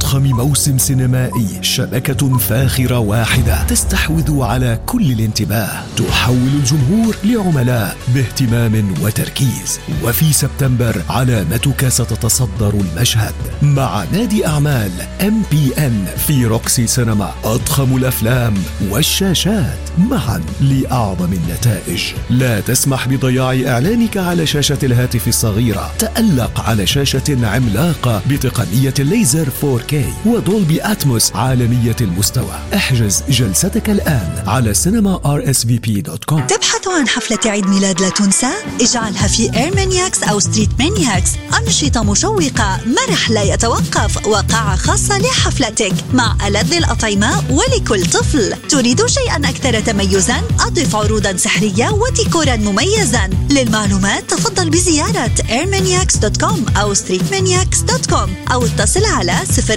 أضخم موسم سينمائي، شبكة فاخرة واحدة تستحوذ على كل الانتباه، تحول الجمهور لعملاء باهتمام وتركيز. وفي سبتمبر علامتك ستتصدر المشهد مع نادي أعمال MPN في روكسي سينما. أضخم الأفلام والشاشات معا لأعظم النتائج. لا تسمح بضياع إعلانك على شاشة الهاتف الصغيرة. تألق على شاشة عملاقة بتقنية الليزر 4K ودولبي أتموس عالمية المستوى. احجز جلستك الآن على cinema.rsvp.com. تبحث عن حفلة عيد ميلاد لا تنسى؟ اجعلها في إير مانياكس أو ستريت مانياكس. أنشطة مشوقة، مرح لا يتوقف، وقاعة خاصة لحفلتك مع ألذ الأطعمة ولكل طفل. تريد شيئا أكثر تميزا؟ أضف عروضا سحرية وديكورا مميزا. للمعلومات تفضل بزيارة airmaniacs.com أو streetmaniacs.com أو اتصل على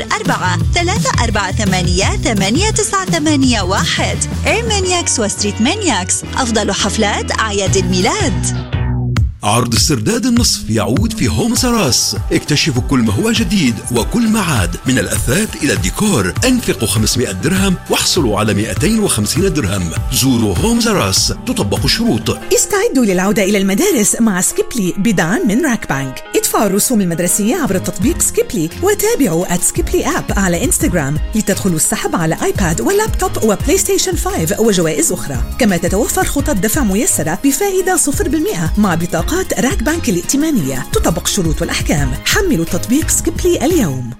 04-348-8981. Air Maniacs وستريت مانياكس، أفضل حفلات أعياد الميلاد. عرض السرداد النصف يعود في هوم سراس. اكتشفوا كل ما هو جديد وكل ما عاد، من الأثاث إلى الديكور. انفقوا 500 درهم واحصلوا على 250 درهم. زوروا هوم سراس، تطبق الشروط. استعدوا للعودة إلى المدارس مع سكيبلي بدعم من راك بانك. ادفعوا الرسوم المدرسية عبر تطبيق سكيبلي وتابعوا @سكيبلي آب على إنستغرام لتدخلوا السحب على آيباد ولابتوب وبلاي ستيشن 5 وجوائز أخرى. كما تتوفر خطط دفع ميسرة بفائدة 0% مع بطاقة راك بانك الائتمانية. تطبق الشروط والأحكام. حملوا تطبيق سكيبلي اليوم.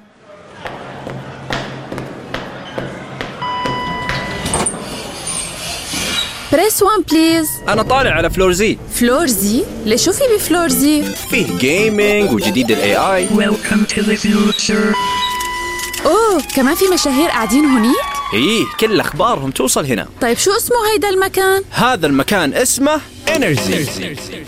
بريس 1 بليز. أنا طالع على فلور زي. فلور زي؟ ليش شو في بفلور زي؟ فيه جيمينج وجديد ال AI. Welcome to the future. أوه، كمان في مشاهير قاعدين هونيك؟ إيه، كل أخبارهم توصل هنا. طيب شو اسمه هيدا المكان؟ هذا المكان اسمه Energy.